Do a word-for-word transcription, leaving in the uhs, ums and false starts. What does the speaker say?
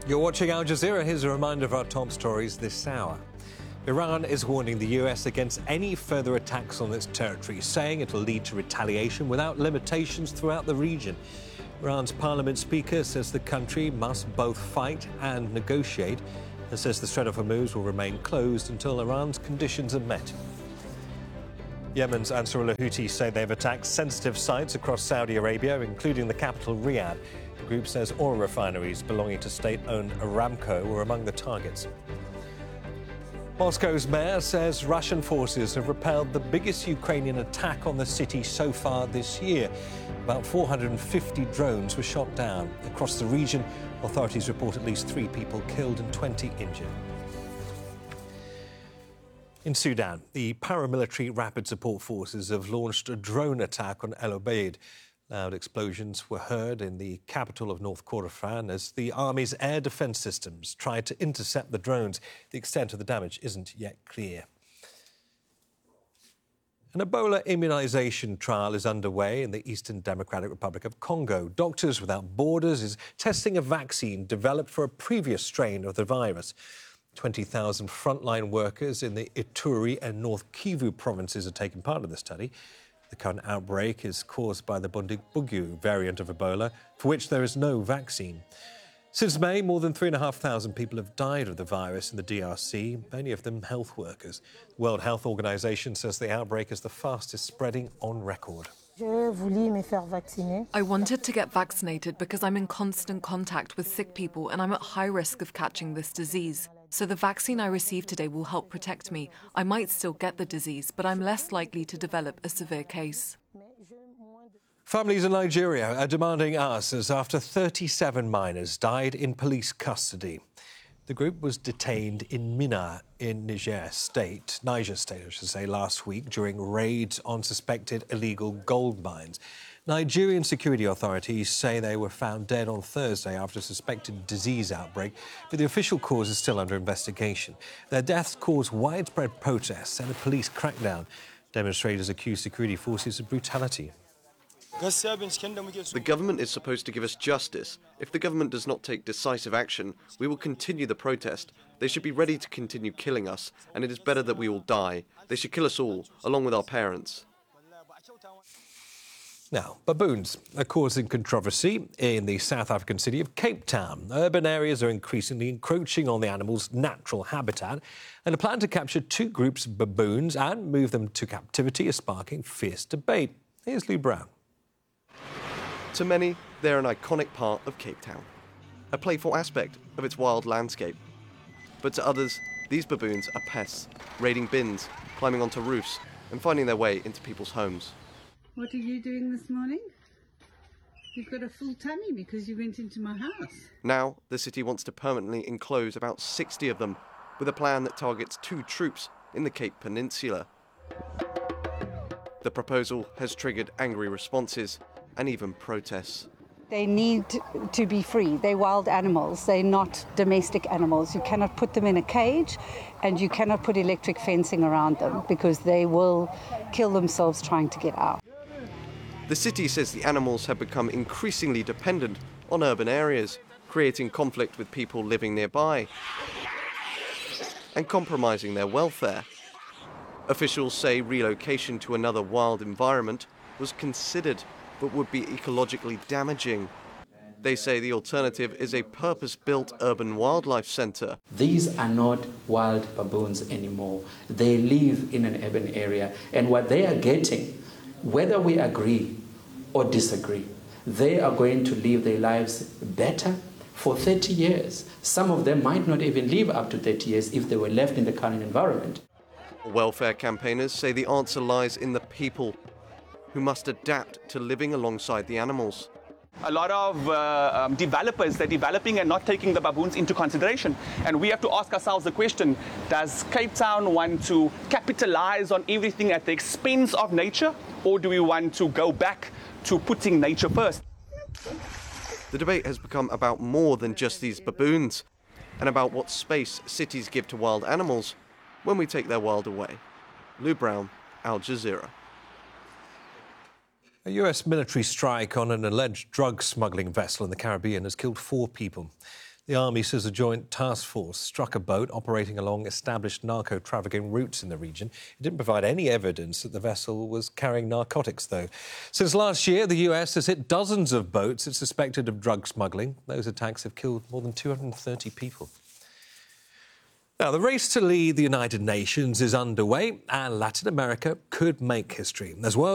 You're watching Al Jazeera. Here's a reminder of our top stories this hour. Iran is warning the U S against any further attacks on its territory, saying it'll lead to retaliation without limitations throughout the region. Iran's parliament speaker says the country must both fight and negotiate, and says the Strait of Hormuz will remain closed until Iran's conditions are met. Yemen's Ansarullah Houthi say they've attacked sensitive sites across Saudi Arabia, including the capital Riyadh. The group says oil refineries belonging to state-owned Aramco were among the targets. Moscow's mayor says Russian forces have repelled the biggest Ukrainian attack on the city so far this year. About four hundred fifty drones were shot down. Across the region, authorities report at least three people killed and twenty injured. In Sudan, the paramilitary Rapid Support Forces have launched a drone attack on El Obeid. Loud explosions were heard in the capital of North Kordofan as the army's air defence systems tried to intercept the drones. The extent of the damage isn't yet clear. An Ebola immunisation trial is underway in the Eastern Democratic Republic of Congo. Doctors Without Borders is testing a vaccine developed for a previous strain of the virus. twenty thousand frontline workers in the Ituri and North Kivu provinces are taking part in the study. The current outbreak is caused by the Bundibugyo variant of Ebola, for which there is no vaccine. Since May, more than three thousand five hundred people have died of the virus in the D R C, many of them health workers. The World Health Organization says the outbreak is the fastest spreading on record. I wanted to get vaccinated because I'm in constant contact with sick people and I'm at high risk of catching this disease. So the vaccine I received today will help protect me. I might still get the disease, but I'm less likely to develop a severe case. Families in Nigeria are demanding answers after thirty-seven minors died in police custody. The group was detained in Minna in Niger State, Niger State, I should say, last week during raids on suspected illegal gold mines. Nigerian security authorities say they were found dead on Thursday after a suspected disease outbreak, but the official cause is still under investigation. Their deaths caused widespread protests and a police crackdown. Demonstrators accused security forces of brutality. The government is supposed to give us justice. If the government does not take decisive action, we will continue the protest. They should be ready to continue killing us, and it is better that we all die. They should kill us all, along with our parents. Now, baboons are causing controversy in the South African city of Cape Town. Urban areas are increasingly encroaching on the animals' natural habitat, and a plan to capture two groups of baboons and move them to captivity is sparking fierce debate. Here's Lou Brown. To many, they're an iconic part of Cape Town, a playful aspect of its wild landscape. But to others, these baboons are pests, raiding bins, climbing onto roofs, and finding their way into people's homes. What are you doing this morning? You've got a full tummy because you went into my house. Now, the city wants to permanently enclose about sixty of them, with a plan that targets two troops in the Cape Peninsula. The proposal has triggered angry responses and even protests. They need to be free. They're wild animals. They're not domestic animals. You cannot put them in a cage and you cannot put electric fencing around them because they will kill themselves trying to get out. The city says the animals have become increasingly dependent on urban areas, creating conflict with people living nearby and compromising their welfare. Officials say relocation to another wild environment was considered but would be ecologically damaging. They say the alternative is a purpose-built urban wildlife centre. These are not wild baboons anymore. They live in an urban area, and what they are getting, whether we agree or disagree, they are going to live their lives better for thirty years. Some of them might not even live up to thirty years if they were left in the current environment. Welfare campaigners say the answer lies in the people, who must adapt to living alongside the animals. A lot of uh, um, developers, they're developing and not taking the baboons into consideration. And we have to ask ourselves the question, does Cape Town want to capitalize on everything at the expense of nature? Or do we want to go back to putting nature first? The debate has become about more than just these baboons, and about what space cities give to wild animals when we take their world away. Lou Brown, Al Jazeera. A U S military strike on an alleged drug smuggling vessel in the Caribbean has killed four people. The Army says a joint task force struck a boat operating along established narco-trafficking routes in the region. It didn't provide any evidence that the vessel was carrying narcotics, though. Since last year, the U S has hit dozens of boats it's suspected of drug smuggling. Those attacks have killed more than two hundred thirty people. Now, the race to lead the United Nations is underway, and Latin America could make history as well.